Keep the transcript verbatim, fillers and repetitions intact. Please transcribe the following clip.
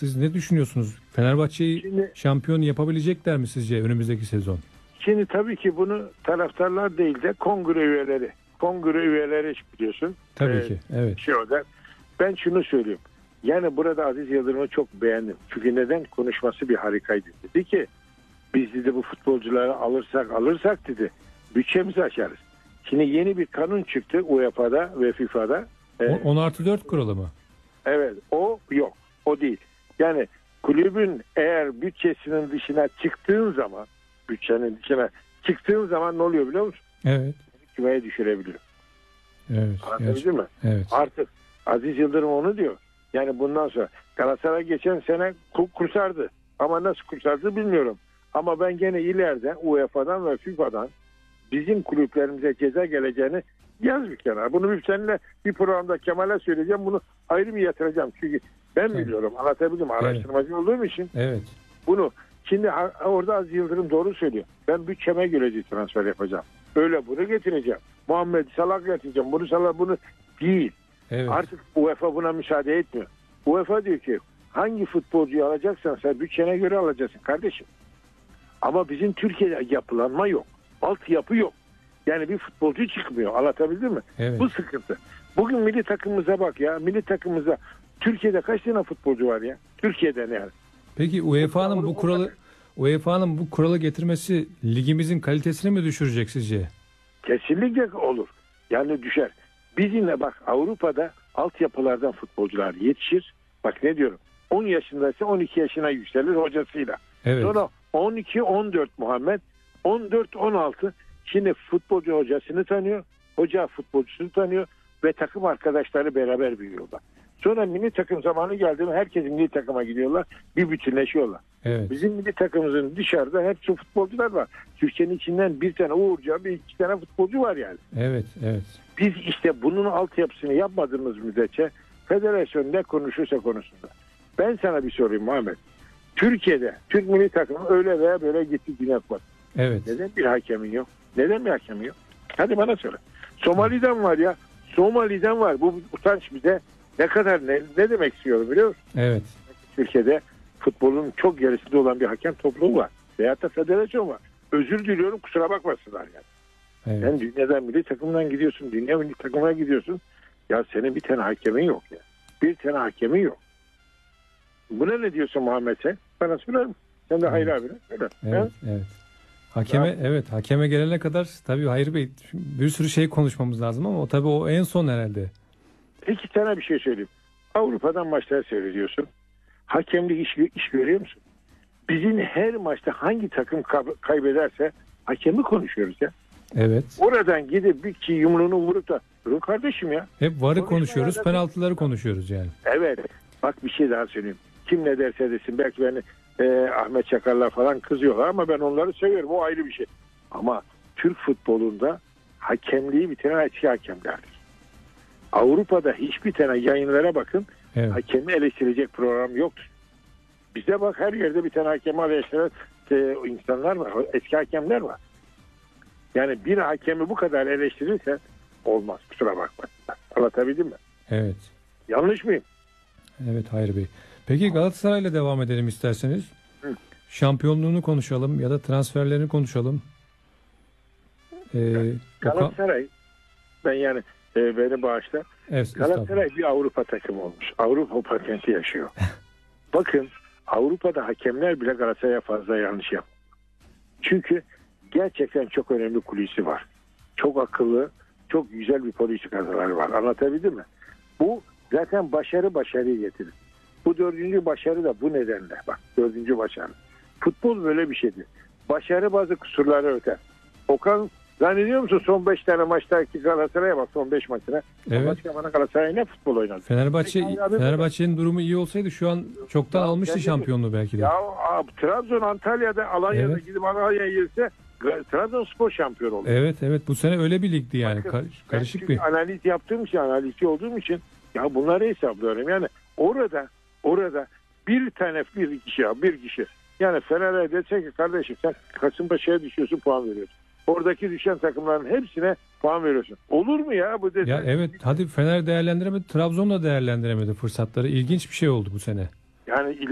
Siz ne düşünüyorsunuz? Fenerbahçe'yi Şimdi- şampiyon yapabilecekler mi sizce önümüzdeki sezon? Şimdi tabii ki bunu taraftarlar değil de kongre üyeleri. Kongre üyeleri biliyorsun. Tabii Ee, ki. Evet. Şey o da. Ben şunu söylüyorum. Yani burada Aziz Yıldırım'ı çok beğendim. Çünkü neden? Konuşması bir harikaydı. Dedi ki biz dedi bu futbolcuları alırsak alırsak dedi bütçemizi açarız. Şimdi yeni bir kanun çıktı U E F A'da ve FIFA'da. Ee, on artı dört kuralı mı? Evet, o yok. O değil. Yani kulübün eğer bütçesinin dışına çıktığın zaman, bütçenin dışına çıktığın zaman ne oluyor biliyor musun? Evet. Kümeye düşürebiliyor. Evet. Anlatabildim mi? Evet. Artık Aziz Yıldırım onu diyor. Yani bundan sonra Galatasaray geçen sene ku- kurtardı. Ama nasıl kurtardı bilmiyorum. Ama ben gene ileride U E F A'dan ve FIFA'dan bizim kulüplerimize ceza geleceğini yaz bir kenara. Bunu bir seninle bir programda Kemal'e söyleyeceğim. Bunu ayrı bir yatıracağım. Çünkü ben Evet. biliyorum. Anlatabildim mi? Araştırmacı olduğum için Evet. bunu. Şimdi ha- orada Aziz Yıldırım doğru söylüyor. Ben bütçeme göre bir transfer yapacağım. Öyle bunu getireceğim. Muhammed Salah getireceğim. Bunu Salah bunu değil. Evet. Artık U E F A buna müsaade etmiyor. U E F A diyor ki hangi futbolcuyu alacaksan sen bütçene göre alacaksın kardeşim. Ama bizim Türkiye'de yapılanma yok. Altyapı yok. Yani bir futbolcu çıkmıyor. Anlatabildim mi? Evet. Bu sıkıntı. Bugün milli takımımıza bak ya. Milli takımımıza Türkiye'de kaç tane futbolcu var ya? Türkiye'den yani. Peki U E F A'nın bu kuralı U E F A'nın bu kuralı getirmesi ligimizin kalitesini mi düşürecek sizce? Kesinlikle olur. Yani düşer. Biz yine bak Avrupa'da altyapılardan futbolcular yetişir. Bak ne diyorum. on yaşındaysa on iki yaşına yükselir hocasıyla. Evet. Sonra on iki on dört Muhammed. on dört on altı şimdi futbolcu hocasını tanıyor. Hoca futbolcusunu tanıyor. Ve takım arkadaşları beraber büyüyorlar. Sonra milli takım zamanı geldi mi herkes milli takıma gidiyorlar. Bir bütünleşiyorlar. Evet. Bizim milli takımımızın dışarıda hepsi futbolcular var. Türkiye'nin içinden bir tane Uğurcan, bir iki tane futbolcu var yani. Evet. Evet. Biz işte bunun altyapısını yapmadığımız müddetçe federasyon ne konuşursa konuşsun. Ben sana bir sorayım Muhammed. Türkiye'de Türk milli takımı öyle veya böyle gitti Dünya Kupası. Evet. Neden bir hakemin yok? Neden bir hakemin yok? Hadi bana söyle. Somali'den var ya. Somali'den var. Bu utanç bize ne kadar ne, ne demek istiyorum biliyor musun? Evet. Türkiye'de futbolun çok gerisinde olan bir hakem topluluğu var. Veyahut da federasyon var. Özür diliyorum kusura bakmasınlar yani. Evet. Sen dünyadan milli takımdan gidiyorsun. Dünya milli takımına gidiyorsun. Ya senin bir tane hakemin yok ya. Bir tane hakemin yok. Buna ne diyorsun Muhammed sen? Bana söyler misin? Sen de hayır abi. Söyle. Evet. Ha? Evet. Hakeme evet hakeme gelene kadar tabii Hayır Bey bir sürü şey konuşmamız lazım ama o tabii o en son herhalde. İki tane bir şey söyleyeyim. Avrupa'dan maçlar seyrediyorsun. Hakemlik iş, iş görüyor musun? Bizim her maçta hangi takım kab- kaybederse hakemi konuşuyoruz ya. Evet. Oradan gidip bir kişi yumruğunu vurup da durun kardeşim ya. Hep varı Konuşma konuşuyoruz, alakası- penaltıları konuşuyoruz yani. Evet. Bak bir şey daha söyleyeyim. Kim ne derse desin. Belki beni e, Ahmet Çakarlar falan kızıyorlar ama ben onları seviyorum. O ayrı bir şey. Ama Türk futbolunda hakemliği bitiren eski hakemlerdir. Avrupa'da hiçbir tane yayınlara bakın. Evet. Hakemi eleştirecek program yoktur. Bize bak her yerde bir tane hakemi eleştiren e, insanlar var. Eski hakemler var. Yani bir hakemi bu kadar eleştirirse olmaz. Kusura bakma. Anlatabildim mi? Evet. Yanlış mıyım? Evet Hayır Bey. Peki Galatasaray'la devam edelim isterseniz. Hı. Şampiyonluğunu konuşalım ya da transferlerini konuşalım. Ee, Okan- Galatasaray ben yani e, beni bağışla. Evet, Galatasaray bir Avrupa takımı olmuş. Avrupa patenti yaşıyor. Bakın Avrupa'da hakemler bile Galatasaray'a fazla yanlış yapıyor. Çünkü gerçekten çok önemli kulisi var. Çok akıllı, çok güzel bir politikaları var. Anlatabildim mi? Bu zaten başarı başarıyı getirir. Bu dördüncü başarı da bu nedenle. Bak dördüncü başarı. Futbol böyle bir şeydir. Başarı bazı kusurları öter. Okan zannediyor musun son beş tane maçtaki Galatasaray'a bak son beş maçına. Evet. Başka bana Galatasaray ne futbol oynadı? Fenerbahçe Peki, abi, Fenerbahçe'nin durumu iyi olsaydı şu an çoktan Ya, almıştı bence de. şampiyonluğu belki de. Ya abi, Trabzon Antalya'da Alanya'da Evet. gidip Alanya'ya girse Trabzonspor şampiyon oldu. Evet evet bu sene öyle bir ligdi yani. Bakın, Kar- ben karışık çünkü bir. analiz yaptığım için, analizci olduğum için ya bunları hesaplıyorum. Yani orada orada bir tane bir kişi ya bir kişi. Yani Fener'e dese ki kardeşim sen Kasımpaşa'ya düşüyorsun puan veriyorsun. Oradaki düşen takımların hepsine puan veriyorsun. Olur mu ya bu dese? Ya evet hadi Fener değerlendiremedi, Trabzon da değerlendiremedi fırsatları. İlginç bir şey oldu bu sene. Yani